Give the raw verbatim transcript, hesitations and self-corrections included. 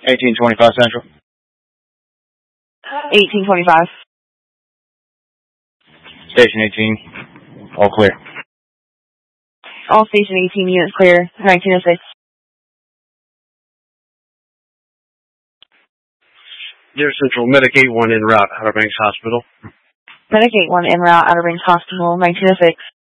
eighteen twenty-five Central. eighteen twenty-five. Station eighteen, all clear. All Station eighteen units clear, nineteen oh six. Dear Central, Medic eight one en route, Outer Banks Hospital. Medic eight one en route, Outer Banks Hospital, nineteen oh six.